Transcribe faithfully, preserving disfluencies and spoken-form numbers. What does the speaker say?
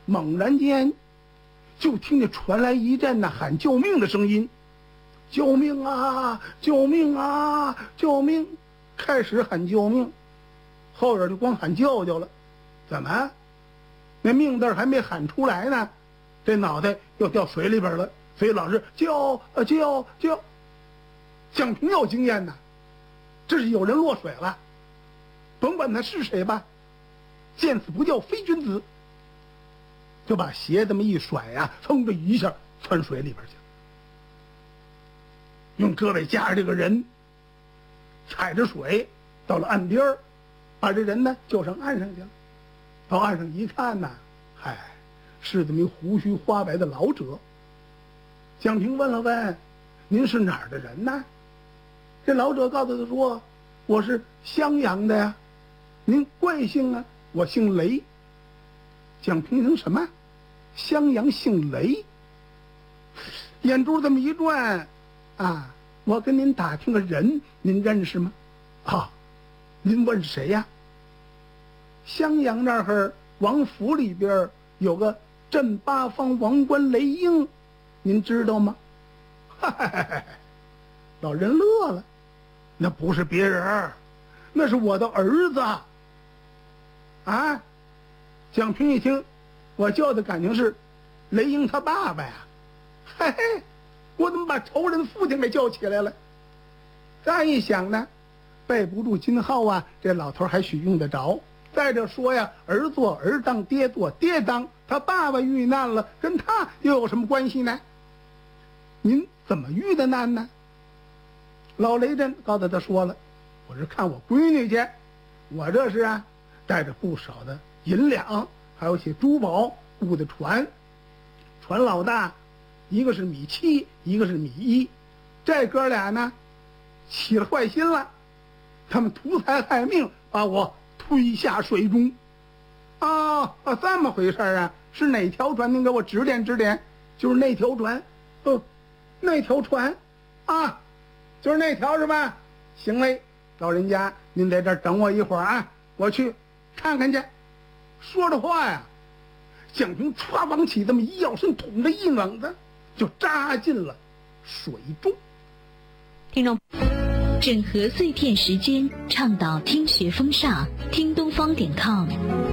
猛然间就听见传来一阵呐喊救命的声音，救命啊救命啊救命！开始喊救命，后边就光喊救救了。怎么那命字还没喊出来呢，这脑袋又掉水里边了。所以老师救啊救救！蒋平有经验呐，这是有人落水了，甭管他是谁吧，见死不救非君子，就把鞋这么一甩呀、啊，噌的一下窜水里边去了。用胳膊夹着这个人，踩着水到了岸边，把这人呢救上岸上去了。到岸上一看呐，嗨，是这么一胡须花白的老者。蒋平问了问：“您是哪儿的人呢？”这老者告诉他说：“我是襄阳的呀。”“您贵姓啊？”“我姓雷。”蒋平听什么？襄阳姓雷？眼珠这么一转，啊，我跟您打听个人，您认识吗？啊，您问谁呀？襄阳那儿王府里边有个镇八方王官雷英，您知道吗？嗨，老人乐了，那不是别人，那是我的儿子。啊，蒋平一听，我叫的感情是雷英他爸爸呀，嘿嘿，我怎么把仇人父亲给叫起来了？再一想呢，背不住金号啊，这老头还许用得着。再者说呀，儿做儿当，爹做爹当，他爸爸遇难了，跟他又有什么关系呢？您怎么遇的难呢？老雷震告诉他说了，我是看我闺女去，我这是啊带着不少的银两，还有些珠宝雇的船，船老大一个是米七，一个是米一，这哥俩呢起了坏心了，他们图财害命，把我推下水中。啊啊，这么回事啊？是哪条船？您给我指点指点。就是那条船。哦，那条船啊，就是那条是吧？行嘞，老人家您在这儿等我一会儿啊，我去看看去。说着话呀，蒋平歘往起这么一摇身，捅着一猛子就扎进了水中。 听众整合碎片时间，倡导听学风尚，听东方点 com。